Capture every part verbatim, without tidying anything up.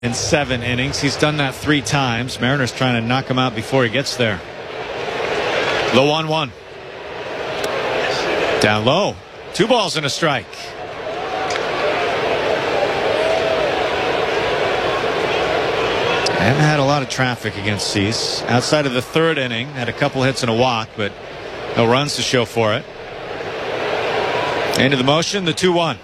in seven innings. He's done that three times. Mariners trying to knock him out before he gets there. The one one. Down low. Two balls and a strike. Haven't had a lot of traffic against Cease. Outside of the third inning, had a couple hits and a walk, but no runs to show for it. Into the motion, the two one.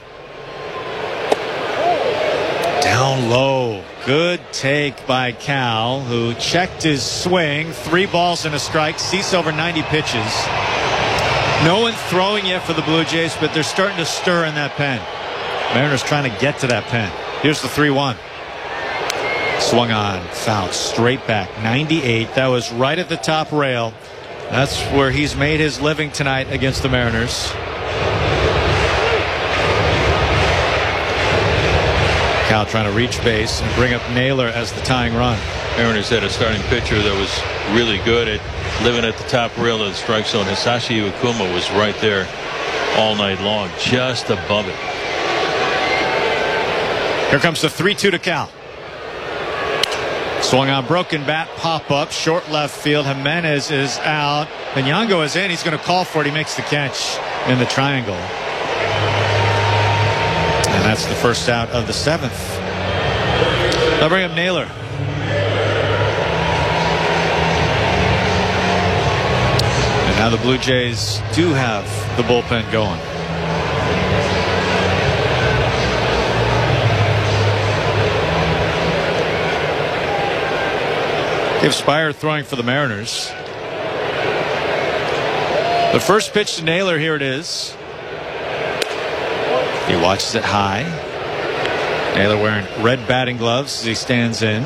Down low. Good take by Cal, who checked his swing. Three balls and a strike. Cease over ninety pitches. No one throwing yet for the Blue Jays, but they're starting to stir in that pen. Mariners trying to get to that pen. Here's the three one. Swung on, fouled straight back. ninety-eight. That was right at the top rail. That's where he's made his living tonight against the Mariners. Cal trying to reach base and bring up Naylor as the tying run. Mariners had a starting pitcher that was really good at living at the top rail of the strike zone. Hisashi Iwakuma was right there all night long, just above it. Here comes the three two to Cal. Swung on, broken bat, pop up, short left field. Jimenez is out. Nyong'o is in. He's going to call for it. He makes the catch in the triangle. And that's the first out of the seventh. They'll bring up Naylor. And now the Blue Jays do have the bullpen going. Dave Spire throwing for the Mariners. The first pitch to Naylor, here it is. He watches it high. Naylor wearing red batting gloves as he stands in.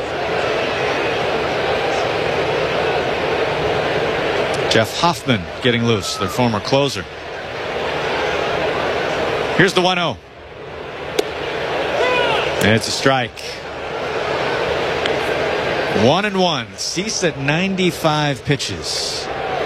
Jeff Hoffman getting loose, their former closer. Here's the one oh. And it's a strike. One and one. Cease at ninety-five pitches.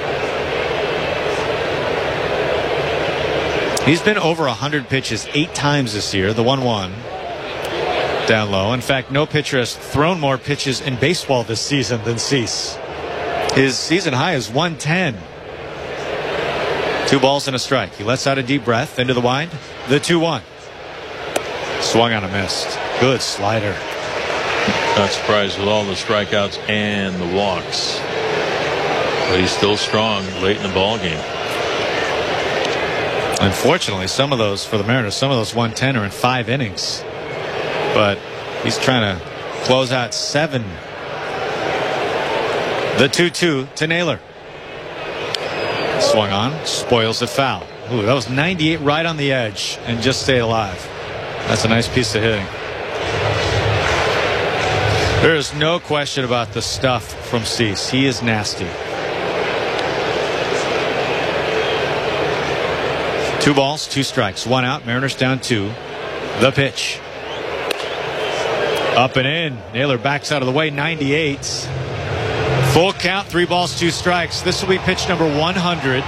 He's been over one hundred pitches eight times this year. The one one. Down low. In fact, no pitcher has thrown more pitches in baseball this season than Cease. His season high is one ten. Two balls and a strike. He lets out a deep breath into the wind. The two one. Swung on a missed. Good slider. Not surprised with all the strikeouts and the walks. But he's still strong late in the ball game. Unfortunately, some of those for the Mariners, some of those one ten are in five innings. But he's trying to close out seven. The two two to Naylor. Swung on, spoils the foul. Ooh, that was ninety-eight right on the edge and just stayed alive. That's a nice piece of hitting. There is no question about the stuff from Cease. He is nasty. Two balls, two strikes, one out. Mariners down two. The pitch. Up and in. Naylor backs out of the way. ninety-eight. Full count, three balls, two strikes. This will be pitch number one hundred.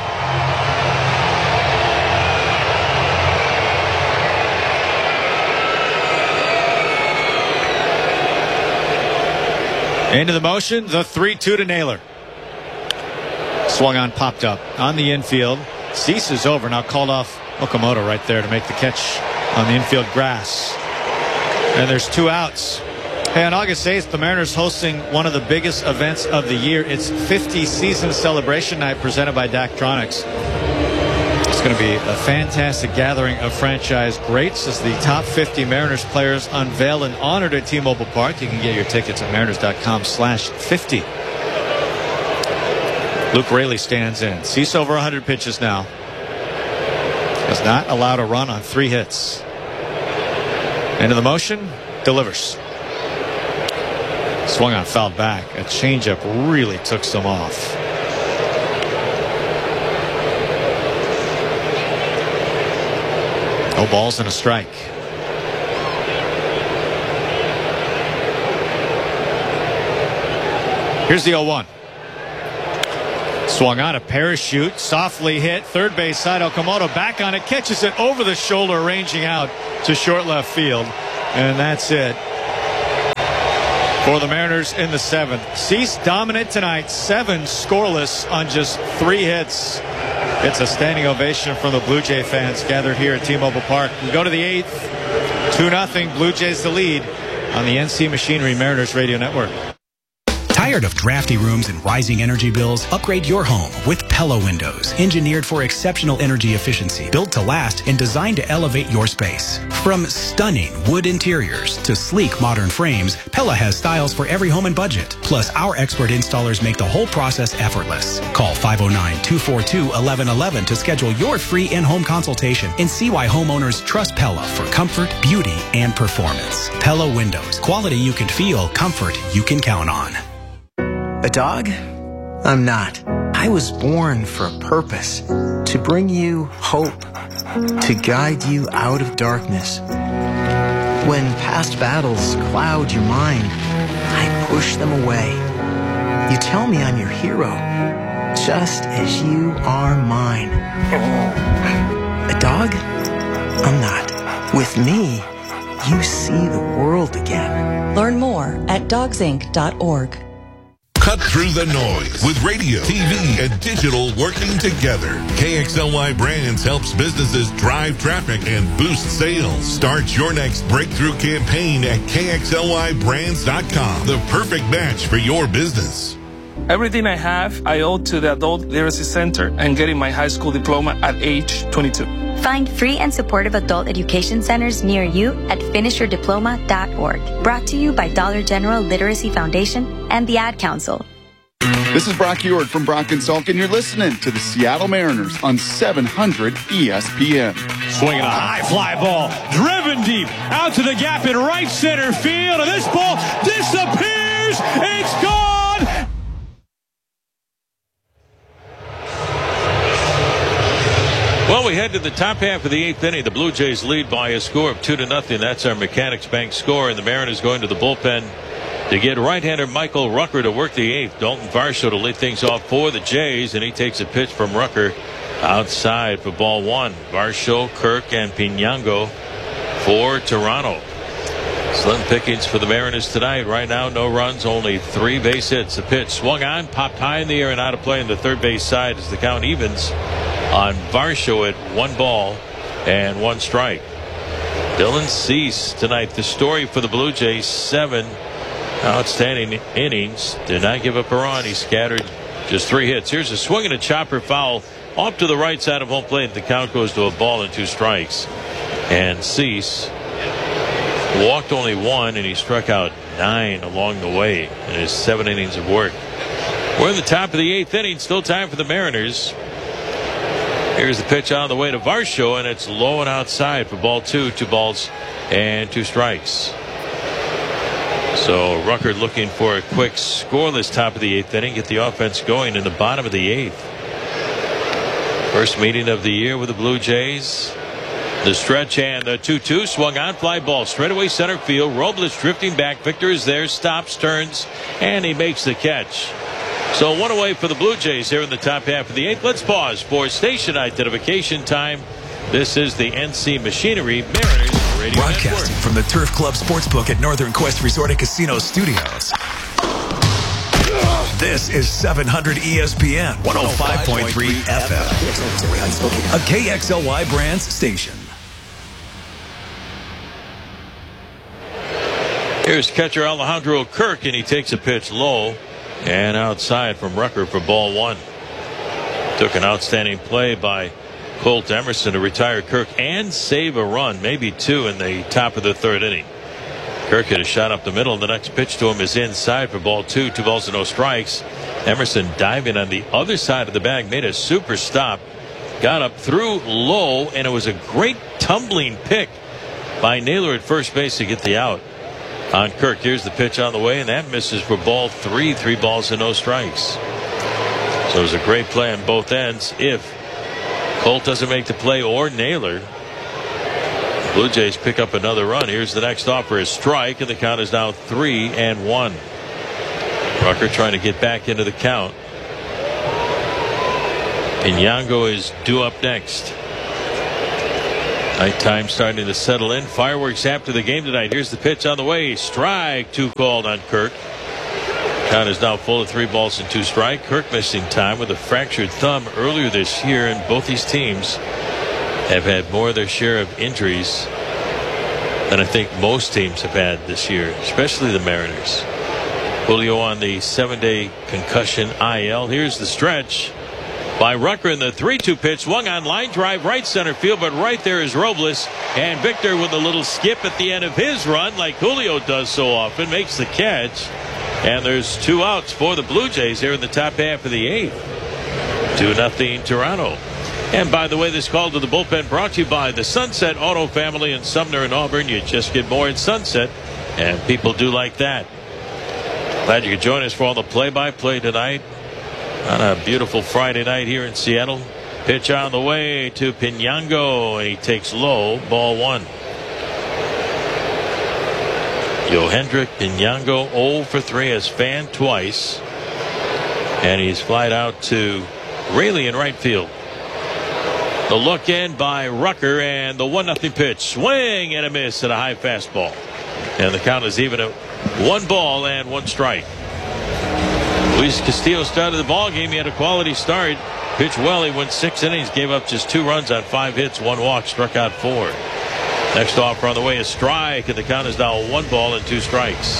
Into the motion, the three two to Naylor. Swung on, popped up on the infield. Cease is over, now called off Okamoto right there to make the catch on the infield grass. And there's two outs. Hey, on August eighth, the Mariners hosting one of the biggest events of the year. It's fifty season celebration night presented by Daktronics. It's going to be a fantastic gathering of franchise greats as the top fifty Mariners players unveiled and honored at T-Mobile Park. You can get your tickets at mariners dot com slash fifty. Luke Raley stands in. Cease over one hundred pitches now. Has not allowed a run on three hits. Into the motion, delivers. Swung on, fouled back. A changeup really took some off. No balls and a strike. Here's the oh one. Swung on, a parachute, softly hit, third base side. Okamoto back on it, catches it over the shoulder, ranging out to short left field. And that's it. for the Mariners in the seventh. Cease dominant tonight, seven scoreless on just three hits. It's a standing ovation from the Blue Jay fans gathered here at T-Mobile Park. We go to the eighth, two nothing, Blue Jays the lead on the N C Machinery Mariners Radio Network. Tired of drafty rooms and rising energy bills? Upgrade your home with Pella Windows. Engineered for exceptional energy efficiency, built to last, and designed to elevate your space. From stunning wood interiors to sleek modern frames, Pella has styles for every home and budget. Plus, our expert installers make the whole process effortless. Call five oh nine, two four two, one one one one to schedule your free in-home consultation and see why homeowners trust Pella for comfort, beauty, and performance. Pella Windows. Quality you can feel, comfort you can count on. A dog? I'm not. I was born for a purpose. To bring you hope. To guide you out of darkness. When past battles cloud your mind, I push them away. You tell me I'm your hero, just as you are mine. A dog? I'm not. With me, you see the world again. Learn more at dogs inc dot org. Cut through the noise with radio, T V, and digital working together. K X L Y Brands helps businesses drive traffic and boost sales. Start your next breakthrough campaign at K X L Y brands dot com. The perfect match for your business. Everything I have, I owe to the Adult Literacy Center and getting my high school diploma at age twenty-two. Find free and supportive adult education centers near you at finish your diploma dot org. Brought to you by Dollar General Literacy Foundation and the Ad Council. This is Brock Ewart from Brock and Salk, and you're listening to the Seattle Mariners on seven hundred E S P N. Swinging a high fly ball, driven deep, out to the gap in right center field, and this ball disappears. It's gone. Well, we head to the top half of the eighth inning. The Blue Jays lead by a score of two to nothing. That's our Mechanics Bank score, and the Mariners going to the bullpen to get right-hander Michael Rucker to work the eighth. Dalton Varsho to lead things off for the Jays, and he takes a pitch from Rucker outside for ball one. Varsho, Kirk, and Pinango for Toronto. Slim pickings for the Mariners tonight. Right now, no runs, only three base hits. The pitch swung on, popped high in the air and out of play on the third base side as the count evens on Varsho at one ball and one strike. Dylan Cease tonight, the story for the Blue Jays. Seven outstanding innings. Did not give up a run. He scattered just three hits. Here's a swing and a chopper foul off to the right side of home plate. The count goes to a ball and two strikes. And Cease walked only one, and he struck out nine along the way in his seven innings of work. We're in the top of the eighth inning. Still time for the Mariners. Here's the pitch on the way to Varsho, and it's low and outside for ball two. Two balls and two strikes. So Rucker looking for a quick scoreless top of the eighth inning. Get the offense going in the bottom of the eighth. First meeting of the year with the Blue Jays. The stretch and the two two swung on, fly ball straightaway center field. Robles drifting back. Victor is there, stops, turns, and he makes the catch. So one away for the Blue Jays here in the top half of the eighth. Let's pause for station identification time. This is the N C Machinery Mariners Radio Broadcasting Network. from the Turf Club Sportsbook at Northern Quest Resort and Casino Studios. This is seven hundred E S P N one oh five point three F M, a K X L Y Brands station. Here's catcher Alejandro Kirk, and he takes a pitch low and outside from Rucker for ball one. Took an outstanding play by Colt Emerson to retire Kirk and save a run, maybe two, in the top of the third inning. Kirk hit a shot up the middle. The next pitch to him is inside for ball two. Two balls and no strikes. Emerson diving on the other side of the bag, made a super stop, got up through low, and it was a great tumbling pick by Naylor at first base to get the out on Kirk. Here's the pitch on the way, and that misses for ball three. Three balls and no strikes. So it was a great play on both ends. If Colt doesn't make the play or Naylor, Blue Jays pick up another run. Here's the next offer, is strike, and the count is now three and one. Rucker trying to get back into the count. Pinango is due up next. Nighttime starting to settle in. Fireworks after the game tonight. Here's the pitch on the way. Strike two called on Kirk. Count is now full of three balls and two strike. Kirk missing time with a fractured thumb earlier this year, and both these teams have had more of their share of injuries than I think most teams have had this year, especially the Mariners. Julio on the seven-day concussion I L. Here's the stretch by Rucker in the three two pitch. Swung on, line drive, right center field, but right there is Robles. And Victor with a little skip at the end of his run, like Julio does so often, makes the catch. And there's two outs for the Blue Jays here in the top half of the eighth. two nothing Toronto. And by the way, this call to the bullpen brought to you by the Sunset Auto Family in Sumner and Auburn. You just get more in Sunset, and people do like that. Glad you could join us for all the play-by-play tonight on a beautiful Friday night here in Seattle. Pitch on the way to Pinango, and he takes low, ball one. Yohendrick Pinango oh for three, has fanned twice, and he's flied out to Raley in right field. The look in by Rucker, and the one nothing pitch. Swing and a miss at a high fastball. And the count is even at one ball and one strike. Luis Castillo started the ball game. He had a quality start. Pitched well. He went six innings. Gave up just two runs on five hits, one walk. Struck out four. Next offer on the way is strike, and the count is now one ball and two strikes.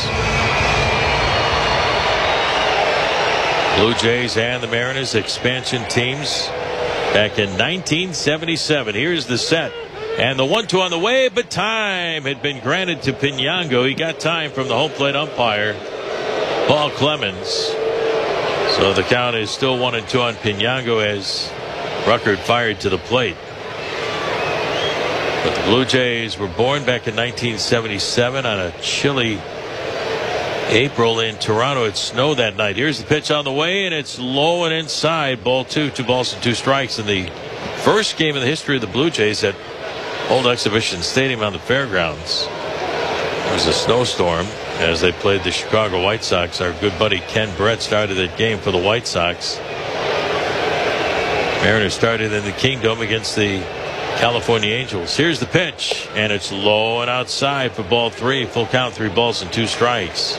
Blue Jays and the Mariners, expansion teams back in nineteen seventy-seven. Here's the set. And the one two on the way, but time had been granted to Pinango. He got time from the home plate umpire, Paul Clemens. So the count is still one and two on Pinango as Rucker fired to the plate. But the Blue Jays were born back in nineteen seventy-seven on a chilly April in Toronto. It snowed that night. Here's the pitch on the way, and it's low and inside. Ball two, two balls and two strikes in the first game in the history of the Blue Jays at Old Exhibition Stadium on the fairgrounds. There was a snowstorm as they played the Chicago White Sox. Our good buddy Ken Brett started that game for the White Sox. Mariners started in the Kingdome against the California Angels. Here's the pitch, and it's low and outside for ball three. Full count, three balls and two strikes.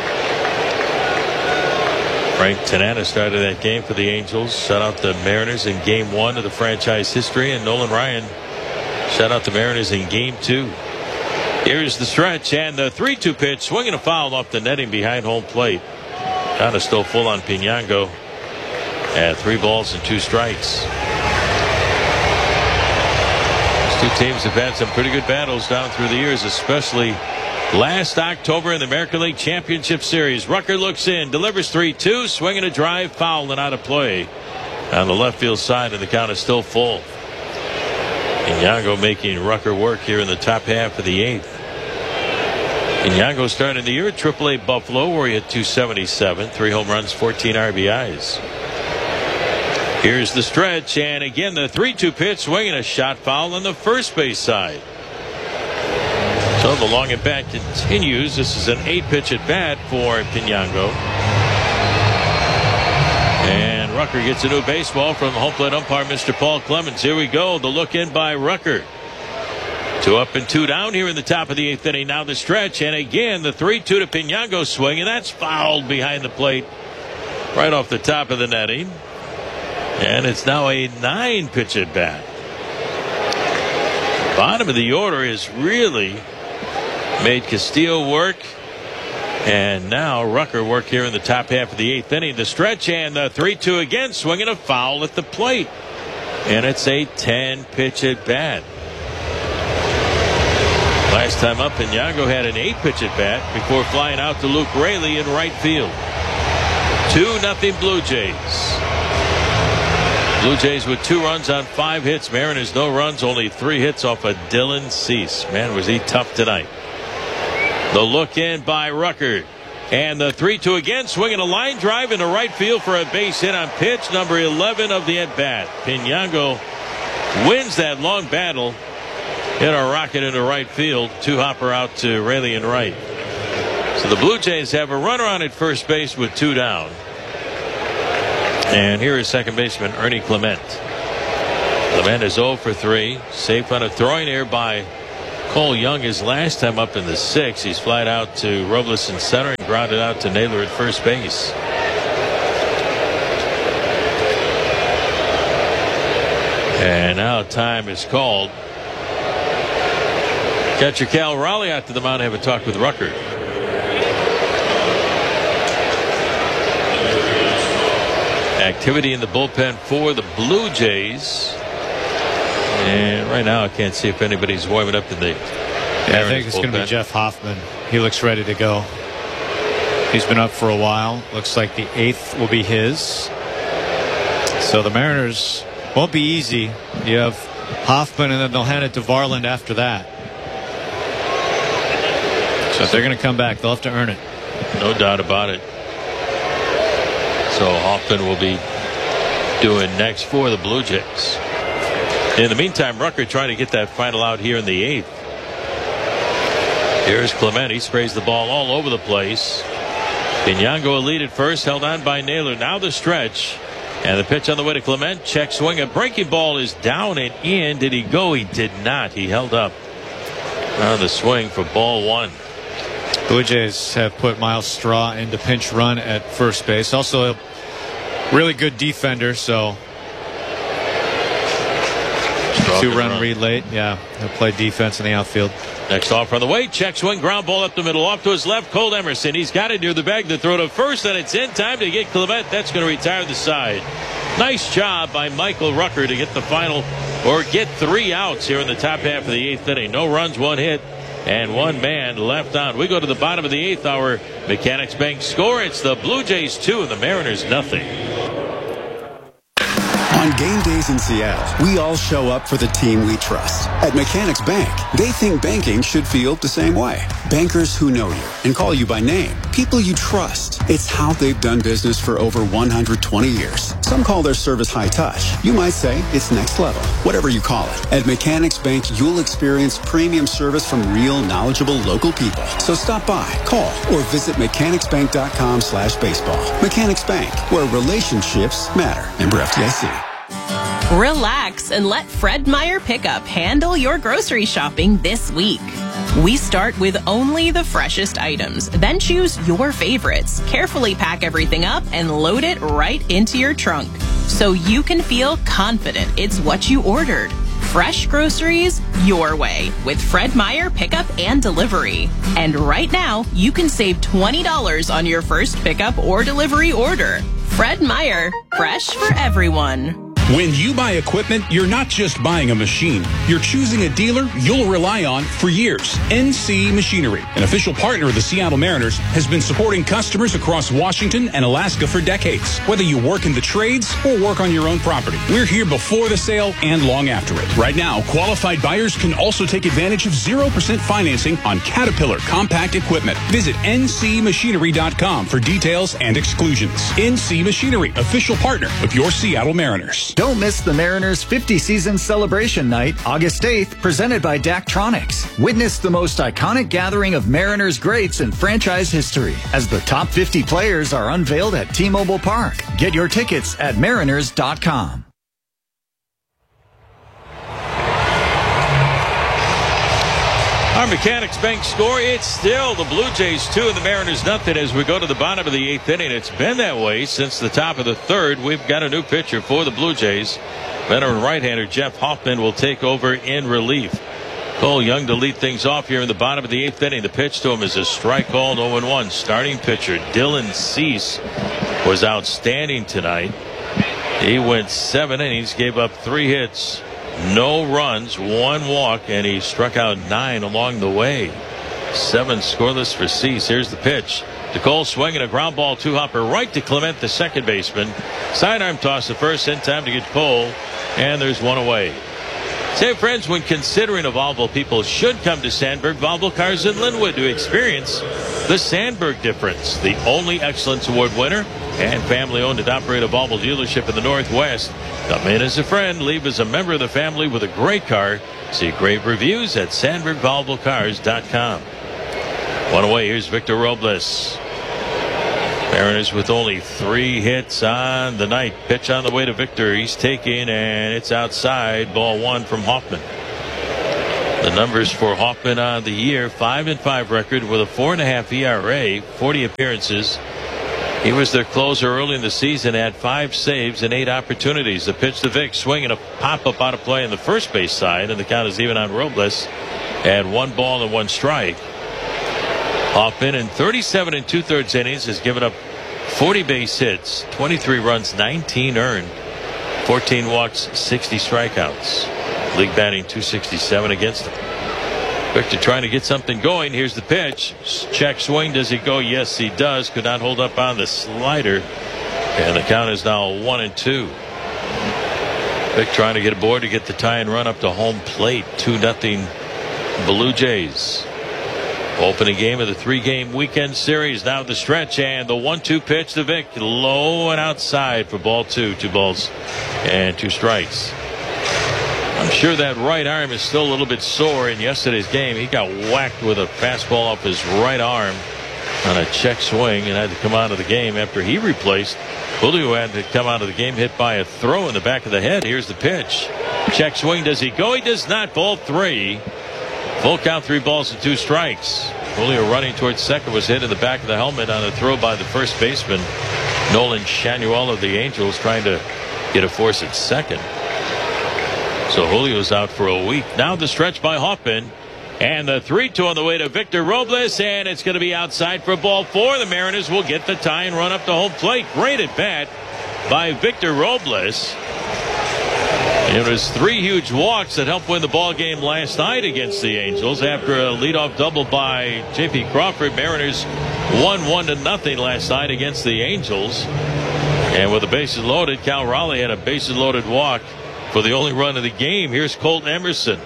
Frank Tanana started that game for the Angels. Shut out the Mariners in game one of the franchise history, and Nolan Ryan shut out the Mariners in game two. Here's the stretch, and the three two pitch. Swinging a foul off the netting behind home plate. Kind of still full on Pinango at three balls and two strikes. These two teams have had some pretty good battles down through the years, especially last October in the American League Championship Series. Rucker looks in, delivers three two, swinging a drive, foul and out of play on the left field side, and the count is still full. Pinango making Rucker work here in the top half of the eighth. Pinango started the year at triple A Buffalo, where he had two seventy-seven, three home runs, fourteen R B Is. Here's the stretch, and again the three two pitch, swinging a shot foul on the first base side. So the long at bat continues. This is an eight pitch at bat for Pinango. And Rucker gets a new baseball from home plate umpire Mister Paul Clemens. Here we go. The look in by Rucker. Two up and two down here in the top of the eighth inning. Now the stretch, and again the three two to Pinango swing, and that's fouled behind the plate right off the top of the netting. And it's now a nine pitch at bat. Bottom of the order is really made Castillo work. And now Rucker work here in the top half of the eighth inning. The stretch, and the three two again, swinging a foul at the plate. And it's a ten pitch at bat. Last time up, Pinango had an eight pitch at bat before flying out to Luke Raley in right field. two nothing Blue Jays. Blue Jays with two runs on five hits. Mariners no runs, only three hits off of Dylan Cease. Man, was he tough tonight. The look in by Rucker. And the three two again, swinging a line drive into right field for a base hit on pitch number eleven of the at-bat. Pinango wins that long battle. Hit a rocket into right field. Two hopper out to Raley in right. So the Blue Jays have a runner on at first base with two down. And here is second baseman Ernie Clement. Clement is oh for three. Safe on a throwing error by Cole Young his last time up in the sixth. He's flied out to Robles in center and grounded out to Naylor at first base. And now time is called. Catcher Cal Raleigh out to the mound to have a talk with Rucker. Activity in the bullpen for the Blue Jays. And right now I can't see if anybody's warming up in the Yeah, I think it's going to be Jeff Hoffman. He looks ready to go. He's been up for a while. Looks like the eighth will be his. So the Mariners won't be easy. You have Hoffman, and then they'll hand it to Varland after that. So if they're going to come back, they'll have to earn it. No doubt about it. So Hoffman will be doing next for the Blue Jays. In the meantime, Rucker trying to get that final out here in the eighth. Here's Clement. He sprays the ball all over the place. Pinyango a lead at first, held on by Naylor. Now the stretch. And the pitch on the way to Clement. Check swing. A breaking ball is down and in. Did he go? He did not. He held up on the swing for ball one. Blue Jays have put Miles Straw into pinch run at first base. Also a really good defender, so two run, run read late. Yeah, he'll play defense in the outfield. Next off on the way, check swing, ground ball up the middle, off to his left. Cole Emerson. He's got it near the bag to throw to first, and it's in time to get Clement. That's going to retire the side. Nice job by Michael Rucker to get the final, or get three outs here in the top half of the eighth inning. No runs, one hit, and one man left on. We go to the bottom of the eighth hour. Mechanics Bank score. It's the Blue Jays two and the Mariners nothing. On game days in Seattle, we all show up for the team we trust. At Mechanics Bank, they think banking should feel the same way. Bankers who know you and call you by name. People you trust. It's how they've done business for over one hundred twenty years. Some call their service high touch. You might say it's next level. Whatever you call it. At Mechanics Bank, you'll experience premium service from real, knowledgeable local people. So stop by, call, or visit mechanicsbank.com slash baseball. Mechanics Bank, where relationships matter. Member F D I C. Relax and let Fred Meyer Pickup handle your grocery shopping this week. We start with only the freshest items, then choose your favorites. Carefully pack everything up and load it right into your trunk so you can feel confident it's what you ordered. Fresh groceries your way with Fred Meyer Pickup and Delivery. And right now, you can save twenty dollars on your first pickup or delivery order. Fred Meyer, fresh for everyone. When you buy equipment, you're not just buying a machine. You're choosing a dealer you'll rely on for years. N C Machinery, an official partner of the Seattle Mariners, has been supporting customers across Washington and Alaska for decades. Whether you work in the trades or work on your own property, we're here before the sale and long after it. Right now, qualified buyers can also take advantage of zero percent financing on Caterpillar compact equipment. Visit N C machinery dot com for details and exclusions. N C Machinery, official partner of your Seattle Mariners. Don't miss the Mariners' fifty season celebration night, August eighth, presented by Daktronics. Witness the most iconic gathering of Mariners greats in franchise history as the top fifty players are unveiled at T-Mobile Park. Get your tickets at mariners dot com. Our Mechanics Bank score, it's still the Blue Jays two and the Mariners nothing as we go to the bottom of the eighth inning. It's been that way since the top of the third. We've got a new pitcher for the Blue Jays. Veteran right-hander Jeff Hoffman will take over in relief. Cole Young to lead things off here in the bottom of the eighth inning. The pitch to him is a strike called oh and one. Starting pitcher Dylan Cease was outstanding tonight. He went seven innings, gave up three hits, no runs, one walk, and he struck out nine along the way. Seven scoreless for Cease. Here's the pitch to Cole, swinging a ground ball two-hopper right to Clement, the second baseman. Sidearm toss to first in time to get Cole, and there's one away. Say, friends, when considering a Volvo, people should come to Sandberg Volvo Cars in Linwood to experience the Sandberg difference. The only Excellence Award winner and family-owned and operated Volvo dealership in the Northwest. Come in as a friend, leave as a member of the family with a great car. See great reviews at sandberg volvo cars dot com. One away, here's Victor Robles. Mariners with only three hits on the night. Pitch on the way to Victor. He's taking, and it's outside. Ball one from Hoffman. The numbers for Hoffman on the year: five and five record with a four and a half E R A, forty appearances. He was their closer early in the season, had five saves and eight opportunities. The pitch to Vic, swinging a pop up out of play on the first base side, and the count is even on Robles at one ball and one strike. Hoffman in thirty-seven and two thirds innings has given up forty base hits, twenty-three runs, nineteen earned, fourteen walks, sixty strikeouts. League batting two sixty-seven against him. Victor trying to get something going. Here's the pitch. Check swing. Does he go? Yes, he does. Could not hold up on the slider. And the count is now one and two. Vic trying to get aboard to get the tie and run up to home plate. two nothing Blue Jays. Opening game of the three-game weekend series. Now the stretch, and the one two pitch to Vic. Low and outside for ball two. Two balls and two strikes. I'm sure that right arm is still a little bit sore. In yesterday's game, he got whacked with a fastball off his right arm on a check swing and had to come out of the game after he replaced Julio. Had to come out of the game hit by a throw in the back of the head. Here's the pitch. Check swing. Does he go? He does not. Ball three. Full count, three balls and two strikes. Julio running towards second was hit in the back of the helmet on a throw by the first baseman, Nolan Shanuel of the Angels, trying to get a force at second. So Julio's out for a week. Now the stretch by Hoffman. And the three two on the way to Victor Robles, and it's going to be outside for ball four. The Mariners will get the tie and run up to home plate. Great at bat by Victor Robles. It was three huge walks that helped win the ball game last night against the Angels. After a leadoff double by J P Crawford, Mariners won one to nothing last night against the Angels. And with the bases loaded, Cal Raleigh had a bases loaded walk for the only run of the game. Here's Colt Emerson.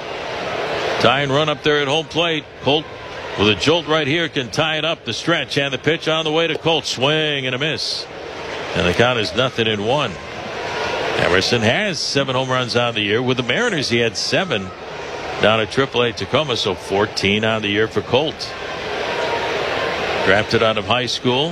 Tie and run up there at home plate. Colt with a jolt right here can tie it up. The stretch and the pitch on the way to Colt. Swing and a miss. And the count is nothing in one. Emerson has seven home runs on the year. With the Mariners, he had seven down at triple A Tacoma, so fourteen on the year for Colt. Drafted out of high school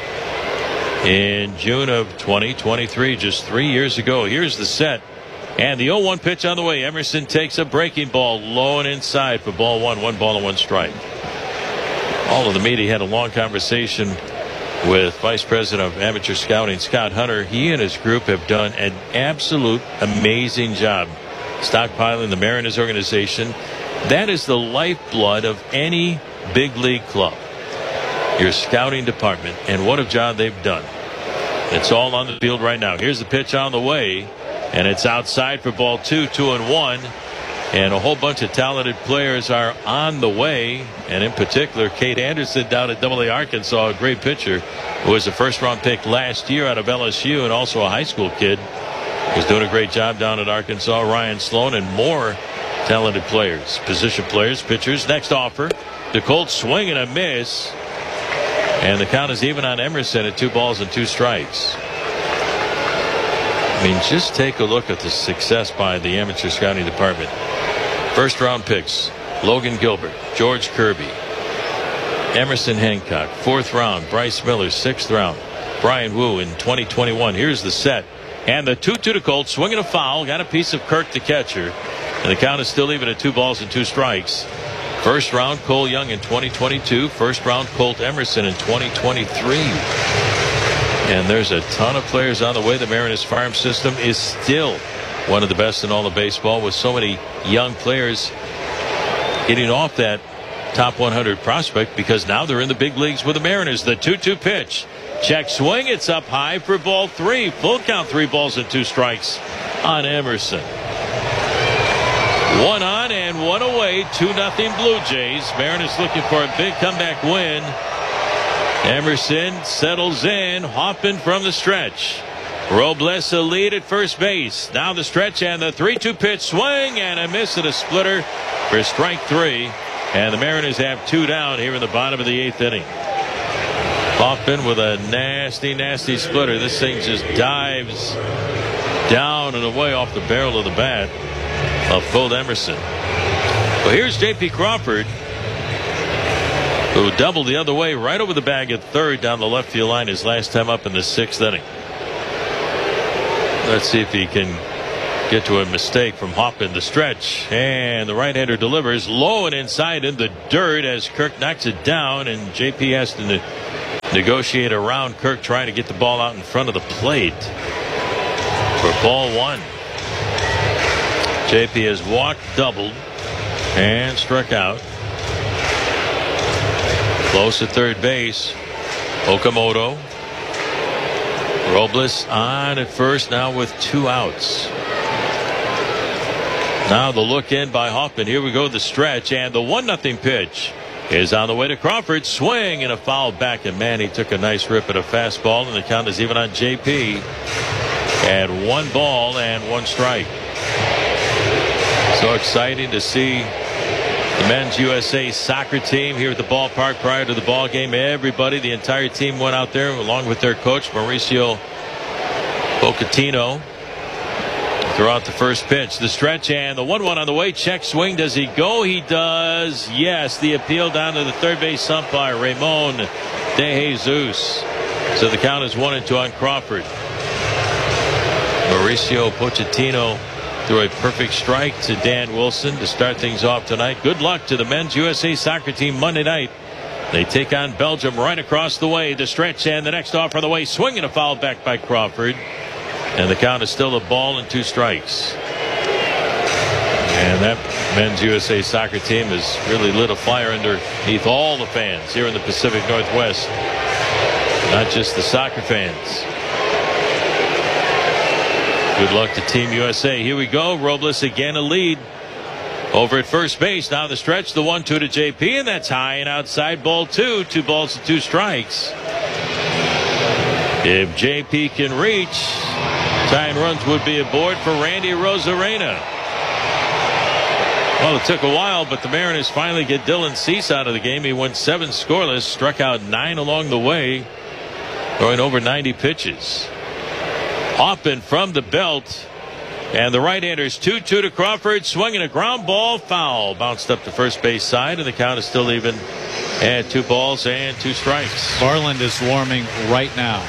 in June of twenty twenty-three, just three years ago. Here's the set. And the oh one pitch on the way. Emerson takes a breaking ball low and inside for ball one. One ball and one strike. All of the media had a long conversation with Vice President of Amateur Scouting, Scott Hunter. He and his group have done an absolute amazing job stockpiling the Mariners organization. That is the lifeblood of any big league club, your scouting department, and what a job they've done. It's all on the field right now. Here's the pitch on the way, and it's outside for ball two, two and one. And a whole bunch of talented players are on the way. And in particular, Kate Anderson down at Double A Arkansas, a great pitcher who was a first round pick last year out of L S U and also a high school kid. Was doing a great job down at Arkansas. Ryan Sloan and more talented players, position players, pitchers. Next offer, the Colts swing and a miss. And the count is even on Emerson at two balls and two strikes. I mean, just take a look at the success by the amateur scouting department. First round picks: Logan Gilbert, George Kirby, Emerson Hancock. Fourth round, Bryce Miller. Sixth round, Brian Wu in twenty twenty-one. Here's the set. And the two two to Colts, swinging a foul. Got a piece of Kirk, the catcher. And the count is still even at two balls and two strikes. First round, Cole Young in twenty twenty-two. First round, Colt Emerson in twenty twenty-three. And there's a ton of players on the way. The Mariners farm system is still one of the best in all of baseball, with so many young players getting off that top one hundred prospect, because now they're in the big leagues with the Mariners. The two two pitch. Check swing. It's up high for ball three. Full count, three balls and two strikes on Emerson. One on and one away. two nothing Blue Jays. Mariners looking for a big comeback win. Emerson settles in. Hoffman from the stretch. Robles a lead at first base. Now the stretch and the three two pitch. Swing and a miss at a splitter for strike three. And the Mariners have two down here in the bottom of the eighth inning. Hoffman with a nasty, nasty splitter. This thing just dives down and away off the barrel of the bat of Colt Emerson. Well, here's J P Crawford. who doubled the other way right over the bag at third down the left field line his last time up in the sixth inning. Let's see if he can get to a mistake from Hoffman. The stretch, and the right-hander delivers low and inside in the dirt as Kirk knocks it down, and J P has to ne negotiate around Kirk trying to get the ball out in front of the plate for ball one. J P has walked, doubled, and struck out. Close at third base. Okamoto. Robles on at first now with two outs. Now the look in by Hoffman. Here we go, the stretch, and the one nothing pitch is on the way to Crawford. Swing and a foul back, and man, he took a nice rip at a fastball, and the count is even on J P at one ball and one strike. So exciting to see the men's U S A soccer team here at the ballpark prior to the ball game. Everybody, the entire team went out there along with their coach Mauricio Pochettino. Throw out the first pitch, the stretch, and the one one on the way. Check swing. Does he go? He does. Yes. The appeal down to the third base umpire, Ramon De Jesus. So the count is one and two on Crawford. Mauricio Pochettino threw a perfect strike to Dan Wilson to start things off tonight. Good luck to the men's U S A soccer team Monday night. They take on Belgium right across the way. The stretch and the next off on the way. Swinging a foul back by Crawford. And the count is still a ball and two strikes. And that men's U S A soccer team has really lit a fire underneath all the fans here in the Pacific Northwest. Not just the soccer fans. Good luck to Team U S A. Here we go. Robles again a lead. Over at first base. Now the stretch. The one two to J P. And that's high and outside. Ball two. Two balls and two strikes. If J P can reach, tying runs would be aboard for Randy Rosarena. Well, it took a while, but the Mariners finally get Dylan Cease out of the game. He went seven scoreless, struck out nine along the way, throwing over ninety pitches. Hoffman from the belt, and the right-handers two two to Crawford, swinging a ground ball, foul. Bounced up the first base side, and the count is still even at two balls and two strikes. Garland is warming right now.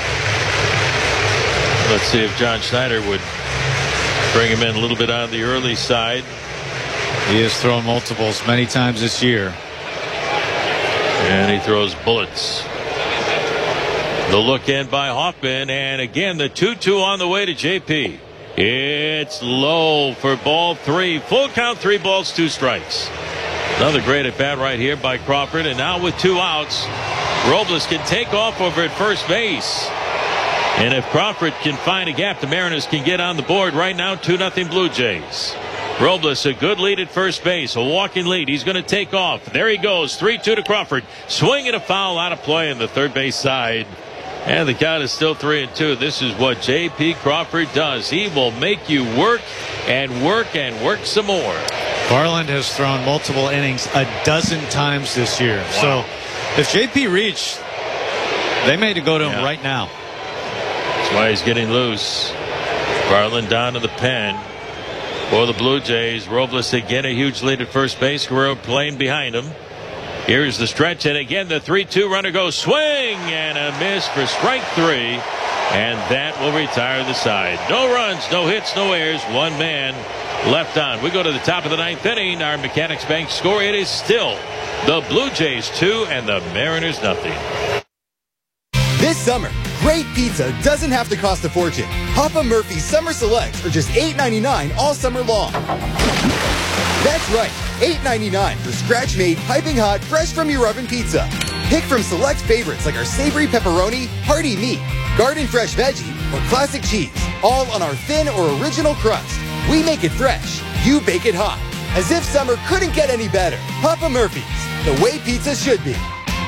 Let's see if John Schneider would bring him in a little bit on the early side. He has thrown multiples many times this year. And he throws bullets. The look in by Hoffman, and again the two two on the way to J P. It's low for ball three. Full count, three balls, two strikes. Another great at bat right here by Crawford, and now with two outs, Robles can take off over at first base. And if Crawford can find a gap, the Mariners can get on the board right now. two nothing Blue Jays. Robles, a good lead at first base, a walking lead. He's going to take off. There he goes, three two to Crawford. Swinging a foul out of play on the third base side. And the count is still three and two. This is what J P Crawford does. He will make you work and work and work some more. Garland has thrown multiple innings a dozen times this year. Wow. So if J P reached, they may go to him Yeah. right now. That's why he's getting loose. Garland down to the pen for the Blue Jays. Robles again a huge lead at first base. Guerrero playing behind him. Here's the stretch, and again the three two runner goes swing and a miss for strike three, and that will retire the side. No runs, no hits, no errors, one man left on. We go to the top of the ninth inning. Our Mechanics Bank score, it is still the Blue Jays two and the Mariners nothing. This summer, great pizza doesn't have to cost a fortune. Papa Murphy's Summer Selects are just eight ninety-nine all summer long. That's right, eight ninety-nine for scratch-made, piping hot, fresh from your oven pizza. Pick from select favorites like our savory pepperoni, hearty meat, garden fresh veggie, or classic cheese, all on our thin or original crust. We make it fresh, you bake it hot. As if summer couldn't get any better. Papa Murphy's, the way pizza should be.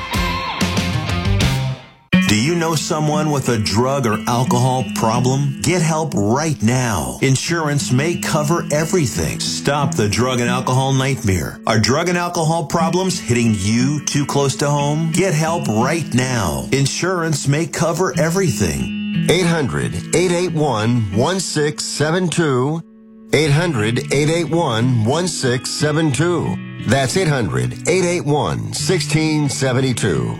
Do you know someone with a drug or alcohol problem? Get help right now. Insurance may cover everything. Stop the drug and alcohol nightmare. Are drug and alcohol problems hitting you too close to home? Get help right now. Insurance may cover everything. eight hundred, eight eight one, one six seven two. eight hundred, eight eight one, one six seven two. That's eight hundred, eight eight one, one six seven two.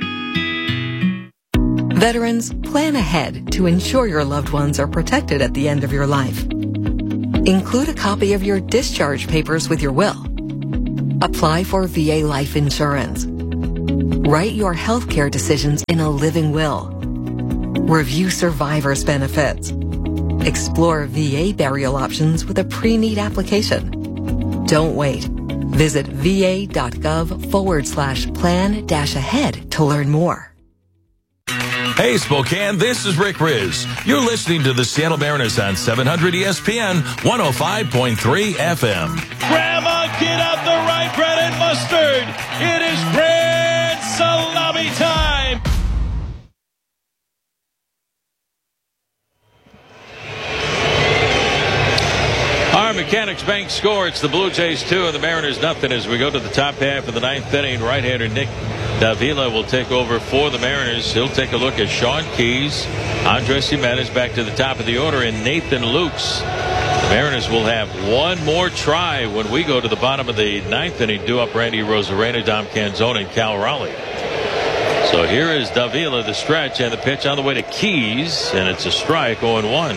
Veterans, plan ahead to ensure your loved ones are protected at the end of your life. Include a copy of your discharge papers with your will. Apply for V A life insurance. Write your health care decisions in a living will. Review survivor's benefits. Explore V A burial options with a pre-need application. Don't wait. Visit va.gov forward slash plan dash ahead to learn more. Hey, Spokane, this is Rick Riz. You're listening to the Seattle Mariners on seven hundred E S P N, one oh five point three F M. Grandma, get out the rye bread and mustard. It is grand salami time. Our Mechanics Bank score. It's the Blue Jays two and the Mariners nothing as we go to the top half of the ninth inning. Right-hander Nick Davila will take over for the Mariners. He'll take a look at Sean Keys, Andres Jimenez back to the top of the order, and Nathan Lukes. The Mariners will have one more try when we go to the bottom of the ninth inning. Due up Randy Rosarena, Dom Canzone, and Cal Raleigh. So here is Davila, the stretch, and the pitch on the way to Keys, and it's a strike, oh and one.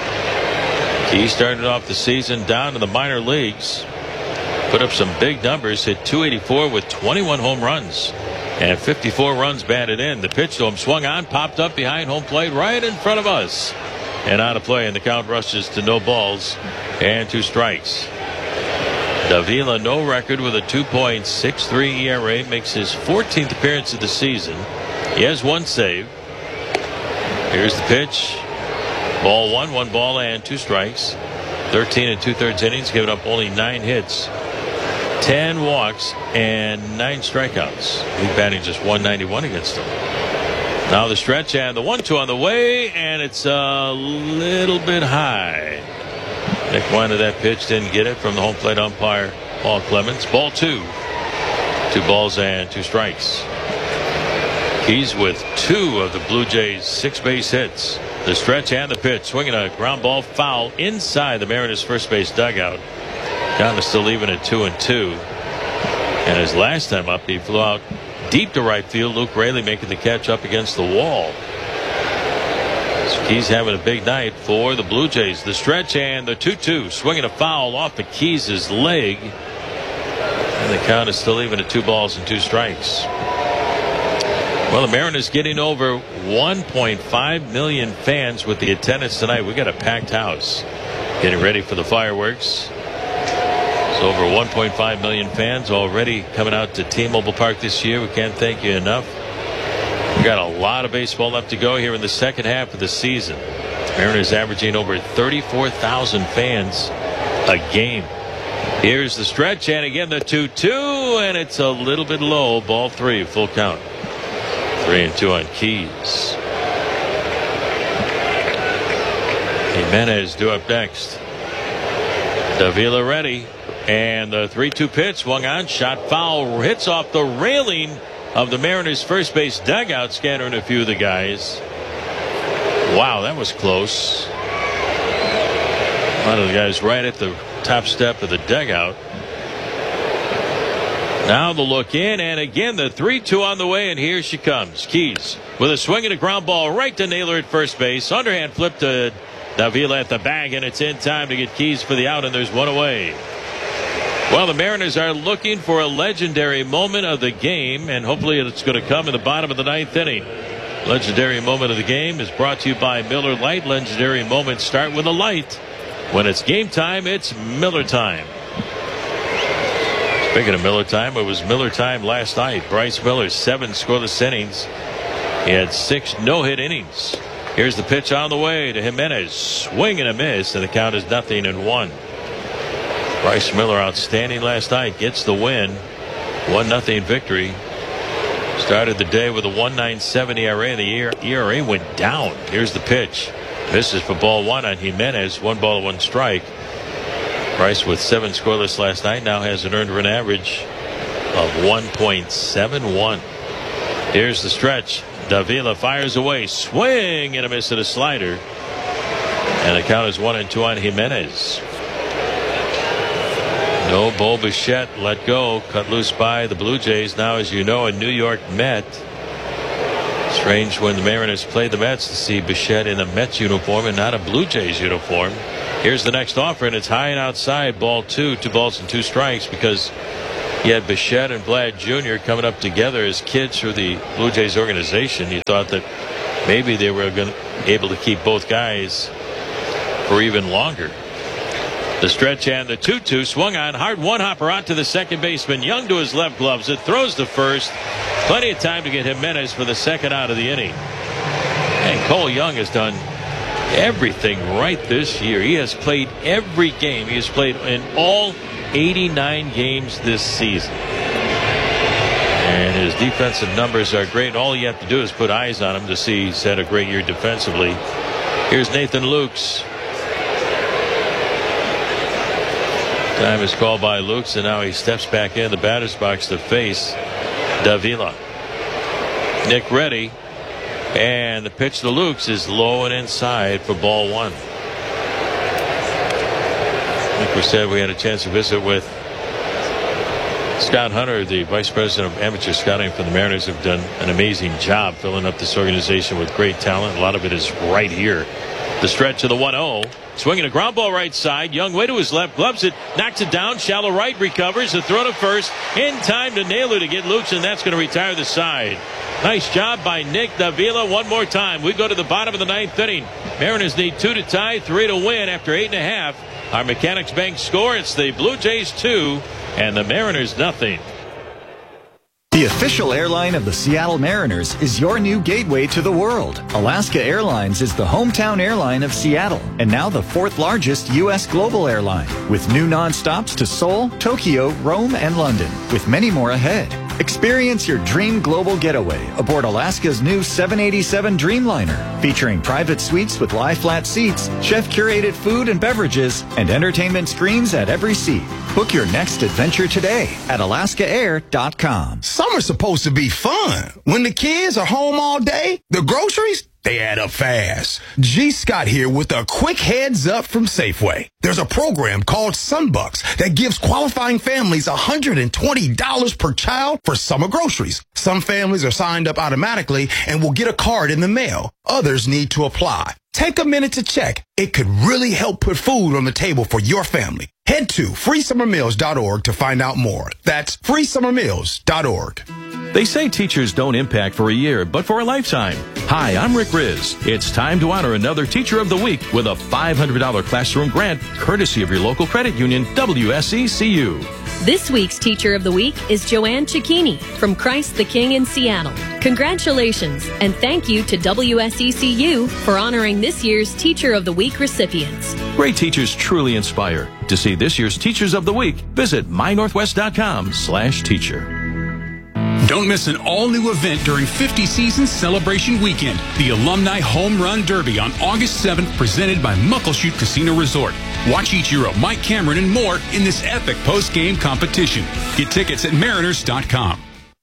He started off the season down in the minor leagues, put up some big numbers, hit two eighty-four with twenty-one home runs and fifty-four runs batted in. The pitch to him swung on, popped up behind home plate right in front of us, and out of play, and the count rushes to no balls and two strikes. Davila, no record with a two point six three E R A, makes his fourteenth appearance of the season. He has one save. Here's the pitch. Ball one, one ball and two strikes. thirteen and two-thirds innings, giving up only nine hits, ten walks, and nine strikeouts. He's batting just one ninety-one against them. Now the stretch and the one two on the way, and it's a little bit high. Nick wanted that pitch, didn't get it from the home plate umpire, Paul Clemens. Ball two. Two balls and two strikes. He's with two of the Blue Jays' six base hits. The stretch and the pitch, swinging a ground ball foul inside the Mariners' first base dugout. Count is still even at two and two. And his last time up, he flew out deep to right field. Luke Raley making the catch up against the wall. So Keys having a big night for the Blue Jays. The stretch and the two two, swinging a foul off of Keys' leg. And the count is still even at two balls and two strikes. Well, the Mariners getting over one point five million fans with the attendance tonight. We got a packed house getting ready for the fireworks. It's over one point five million fans already coming out to T-Mobile Park this year. We can't thank you enough. We've got a lot of baseball left to go here in the second half of the season. Mariners averaging over thirty-four thousand fans a game. Here's the stretch, and again the two two, and it's a little bit low. Ball three, full count. Three and two on Keys. Jimenez due up next. Davila ready. And the three two pitch swung on. Shot foul. Hits off the railing of the Mariners' first base dugout, scattering a few of the guys. Wow, that was close. One of the guys right at the top step of the dugout. Now the look in, and again the three two on the way, and here she comes. Keys with a swing and a ground ball right to Naylor at first base. Underhand flip to Davila at the bag, and it's in time to get Keys for the out, and there's one away. Well, the Mariners are looking for a legendary moment of the game, and hopefully it's going to come in the bottom of the ninth inning. Legendary moment of the game is brought to you by Miller Lite. Legendary moments start with a light. When it's game time, it's Miller time. Speaking of Miller time, it was Miller time last night. Bryce Miller, seven scoreless innings. He had six no-hit innings. Here's the pitch on the way to Jimenez. Swing and a miss, and the count is nothing and one. Bryce Miller outstanding last night. Gets the win. one nothing victory. Started the day with a one point nine seven E R A. The E R A went down. Here's the pitch. Misses for ball one on Jimenez. One ball, one strike. Bryce with seven scoreless last night now has an earned run average of one point seven one. Here's the stretch. Davila fires away. Swing and a miss at a slider. And the count is one and two on Jimenez. No, Bo Bichette let go, cut loose by the Blue Jays. Now, as you know, a New York Met. Strange when the Mariners played the Mets to see Bichette in a Mets uniform and not a Blue Jays uniform. Here's the next offer, and it's high and outside. Ball two, two balls and two strikes, because you had Bichette and Vlad Junior coming up together as kids through the Blue Jays organization. You thought that maybe they were going to able to keep both guys for even longer. The stretch and the two two swung on, hard one hopper out to the second baseman. Young to his left, gloves it, throws the first. Plenty of time to get Jimenez for the second out of the inning. And Cole Young has done everything right this year. He has played every game. He has played in all eighty-nine games this season. And his defensive numbers are great. All you have to do is put eyes on him to see he's had a great year defensively. Here's Nathan Lukes. Time is called by Lukes, and now he steps back in the batter's box to face Davila. Nick ready, and the pitch to Lukes is low and inside for ball one. Like we said, we had a chance to visit with Scott Hunter, the vice president of amateur scouting for the Mariners, have done an amazing job filling up this organization with great talent. A lot of it is right here. The stretch of the one oh. Swinging a ground ball right side. Young way to his left. Gloves it. Knocks it down. Shallow right. Recovers. The throw to first. In time to Naylor to get Lukes, and that's going to retire the side. Nice job by Nick Davila. One more time. We go to the bottom of the ninth inning. Mariners need two to tie, three to win after eight and a half. Our Mechanics Bank score. It's the Blue Jays two and the Mariners nothing. The official airline of the Seattle Mariners is your new gateway to the world. Alaska Airlines is the hometown airline of Seattle and now the fourth largest U S global airline, with new nonstops to Seoul, Tokyo, Rome, and London, with many more ahead. Experience your dream global getaway aboard Alaska's new seven eighty-seven Dreamliner, featuring private suites with lie-flat seats, chef-curated food and beverages, and entertainment screens at every seat. Book your next adventure today at alaska air dot com. Summer's supposed to be fun. When the kids are home all day, the groceries, they add up fast. G. Scott here with a quick heads up from Safeway. There's a program called Sunbucks that gives qualifying families one hundred twenty dollars per child for summer groceries. Some families are signed up automatically and will get a card in the mail. Others need to apply. Take a minute to check. It could really help put food on the table for your family. Head to free summer meals dot org to find out more. That's free summer meals dot org. They say teachers don't impact for a year, but for a lifetime. Hi, I'm Rick Riz. It's time to honor another Teacher of the Week with a five hundred dollars classroom grant, courtesy of your local credit union, W S E C U. This week's Teacher of the Week is Joanne Cicchini from Christ the King in Seattle. Congratulations, and thank you to W S E C U for honoring this year's Teacher of the Week recipients. Great teachers truly inspire. To see this year's Teachers of the Week, visit my northwest dot com slash teacher. Don't miss an all-new event during fifty Seasons Celebration Weekend, the Alumni Home Run Derby on August seventh, presented by Muckleshoot Casino Resort. Watch Ichiro, Mike Cameron, and more in this epic post-game competition. Get tickets at mariners dot com.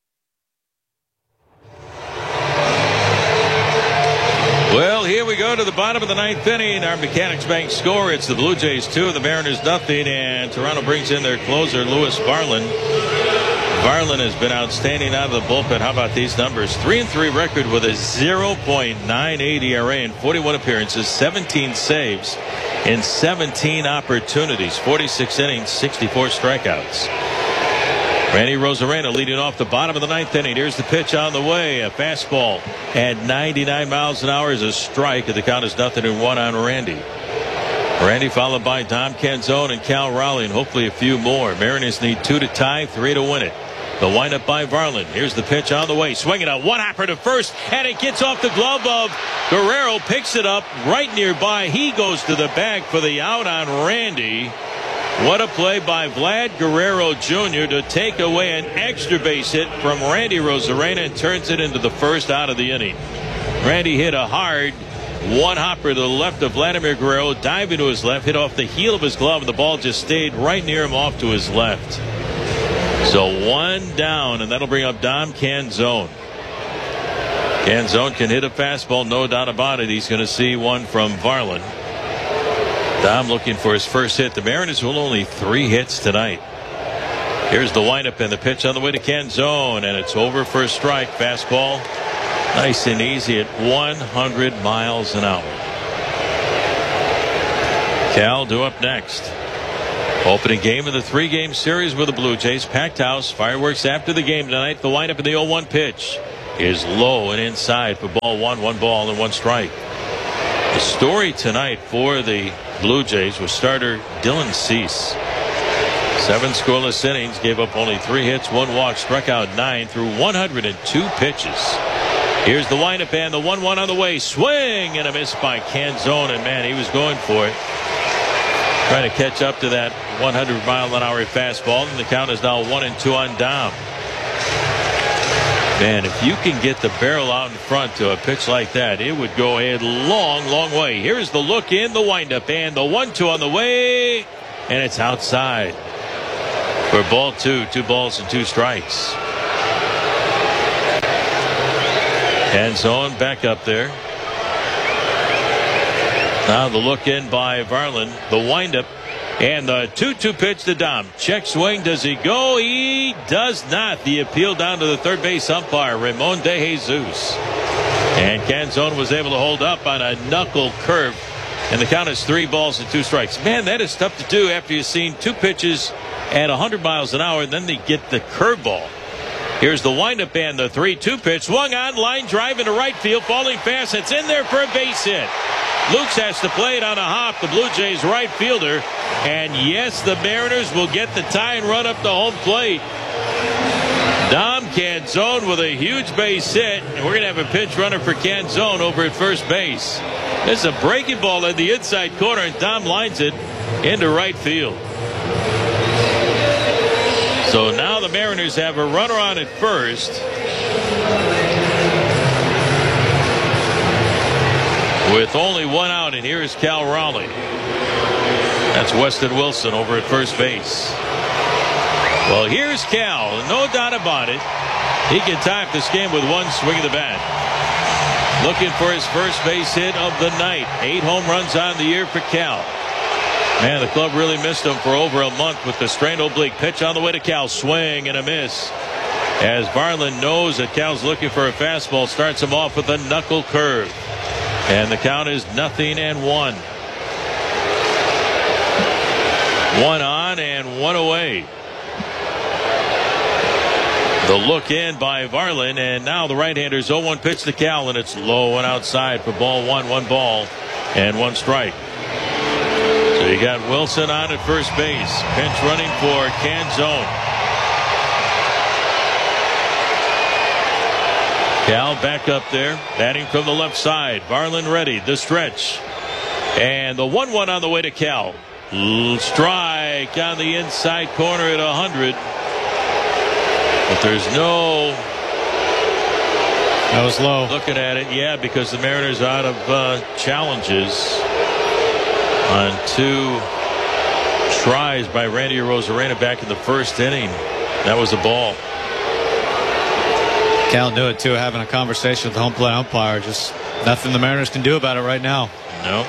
Well, here we go to the bottom of the ninth inning. Our Mechanics Bank score. It's the Blue Jays two, the Mariners nothing, and Toronto brings in their closer, Lewis Varland. Varland has been outstanding out of the bullpen. How about these numbers? three and three record with a zero point nine eight E R A in forty-one appearances, seventeen saves in seventeen opportunities, forty-six innings, sixty-four strikeouts. Randy Rosarena leading off the bottom of the ninth inning. Here's the pitch on the way. A fastball at ninety-nine miles an hour is a strike. The count is nothing and one on Randy. Randy followed by Dom Canzone and Cal Raleigh, and hopefully a few more. Mariners need two to tie, three to win it. The windup by Varland. Here's the pitch on the way. Swinging a one-hopper to first, and it gets off the glove of Guerrero. Picks it up right nearby. He goes to the bag for the out on Randy. What a play by Vlad Guerrero Junior to take away an extra base hit from Randy Rosarena and turns it into the first out of the inning. Randy hit a hard one-hopper to the left of Vladimir Guerrero, diving to his left, hit off the heel of his glove, and the ball just stayed right near him off to his left. So one down, and that'll bring up Dom Canzone. Canzone can hit a fastball, no doubt about it. He's going to see one from Varland. Dom looking for his first hit. The Mariners will only three hits tonight. Here's the windup and the pitch on the way to Canzone, and it's over for a strike. Fastball, nice and easy at one hundred miles an hour. Cal due up next. Opening game of the three-game series with the Blue Jays. Packed house. Fireworks after the game tonight. The windup in the oh one pitch is low and inside for ball one. One ball and one strike. The story tonight for the Blue Jays was starter Dylan Cease. Seven scoreless innings, gave up only three hits, one walk, struck out nine through one hundred two pitches. Here's the windup and the one one on the way. Swing and a miss by Canzone, and man, he was going for it. Trying to catch up to that one hundred mile an hour fastball, and the count is now one and two on Dom. Man, if you can get the barrel out in front to a pitch like that, it would go a long, long way. Here's the look in, the windup, and the one two on the way, and it's outside for ball two. Two balls and two strikes. Canzone back up there. Now the look in by Varlin. The windup and the two two pitch to Dom. Check swing. Does he go? He does not. The appeal down to the third base umpire, Ramon De Jesus. And Canzone was able to hold up on a knuckle curve. And the count is three balls and two strikes. Man, that is tough to do after you've seen two pitches at one hundred miles an hour, and then they get the curveball. Here's the windup and the three two pitch. Swung on, line drive into right field, falling fast. It's in there for a base hit. Lukes has to play it on a hop, the Blue Jays right fielder. And yes, the Mariners will get the tie and run up the home plate. Dom Canzone with a huge base hit. And we're going to have a pinch runner for Canzone over at first base. There's a breaking ball in the inside corner, and Dom lines it into right field. So now the Mariners have a runner on at first. With only one out, and here is Cal Raleigh. That's Weston Wilson over at first base. Well, here's Cal. No doubt about it. He can tie up this game with one swing of the bat. Looking for his first base hit of the night. Eight home runs on the year for Cal. Man, the club really missed him for over a month with the strained oblique. Pitch on the way to Cal. Swing and a miss. As Varlin knows that Cal's looking for a fastball, starts him off with a knuckle curve. And the count is nothing and one. One on and one away. The look in by Varlin, and now the right-hander's oh one pitch to Cal, and it's low and outside for ball one. One ball and one strike. So you got Wilson on at first base. Pinch running for Canzone. Cal back up there, batting from the left side. Varlin ready, the stretch. And the one one on the way to Cal. Strike on the inside corner at one hundred. But there's no... That was low. Looking at it, yeah, because the Mariners are out of uh, challenges on two tries by Randy Arozarena back in the first inning. That was a ball. Cal knew it too, having a conversation with the home plate umpire. Just nothing the Mariners can do about it right now. No.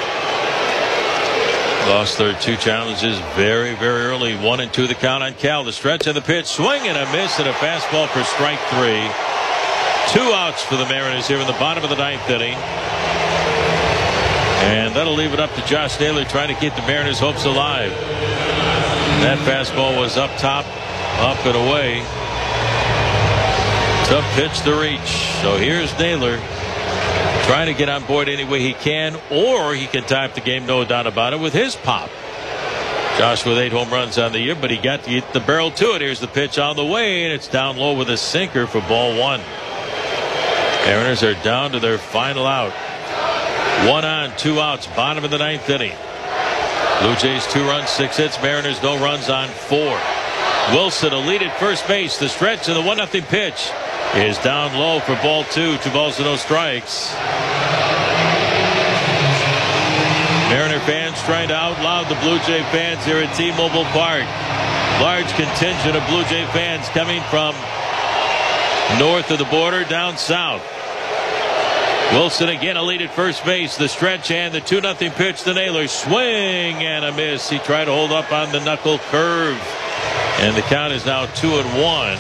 Lost their two challenges very, very early. One and two the count on Cal. The stretch of the pitch. Swing and a miss, and a fastball for strike three. Two outs for the Mariners here in the bottom of the ninth inning. And that'll leave it up to Josh Naylor trying to keep the Mariners' hopes alive. That fastball was up top, up and away. Tough pitch to reach. So here's Naylor trying to get on board any way he can, or he can tie up the game, no doubt about it, with his pop. Josh with eight home runs on the year, but he got to get the barrel to it. Here's the pitch on the way, and it's down low with a sinker for ball one. Mariners are down to their final out. One on, two outs, bottom of the ninth inning. Blue Jays two runs, six hits. Mariners no runs on four. Wilson a lead at first base. The stretch and the one nothing pitch is down low for ball two. Two balls and no strikes. Mariner fans trying to outloud the Blue Jay fans here at T-Mobile Park. Large contingent of Blue Jay fans coming from north of the border down south. Wilson again a lead at first base. The stretch and the two nothing pitch to Naylor. Swing and a miss. He tried to hold up on the knuckle curve. And the count is now two and one.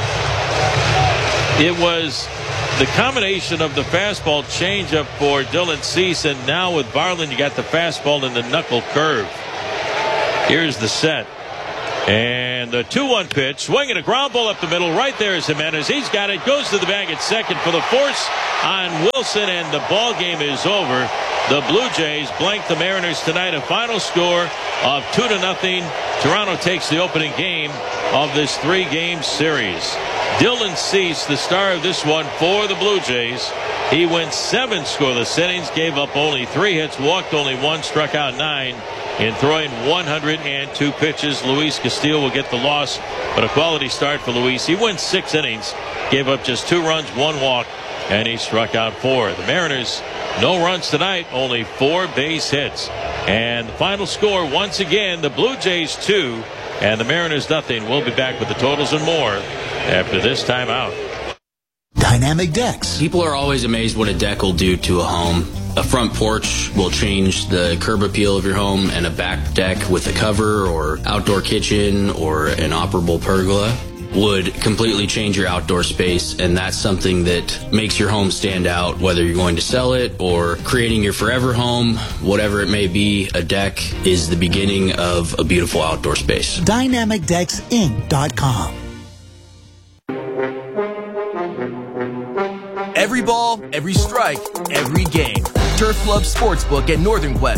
It was the combination of the fastball changeup for Dylan Cease, and now with Varland, you got the fastball and the knuckle curve. Here's the set. And the two one pitch, swinging a ground ball up the middle. Right there is Jimenez. He's got it. Goes to the bag at second for the force on Wilson, and the ball game is over. The Blue Jays blank the Mariners tonight. A final score of two to nothing. Toronto takes the opening game of this three-game series. Dylan Cease, the star of this one for the Blue Jays. He went seven scoreless innings, gave up only three hits, walked only one, struck out nine. In throwing one hundred two pitches, Luis Castillo will get the loss, but a quality start for Luis. He went six innings, gave up just two runs, one walk, and he struck out four. The Mariners, no runs tonight, only four base hits. And the final score, once again, the Blue Jays two and the Mariners nothing. We'll be back with the totals and more after this timeout. Dynamic decks. People are always amazed what a deck will do to a home. A front porch will change the curb appeal of your home, and a back deck with a cover or outdoor kitchen or an operable pergola would completely change your outdoor space, and that's something that makes your home stand out, whether you're going to sell it or creating your forever home. Whatever it may be, a deck is the beginning of a beautiful outdoor space. Dynamic Decks Inc dot com. Every ball, every strike, every game. Turf Club Sportsbook at Northern Quest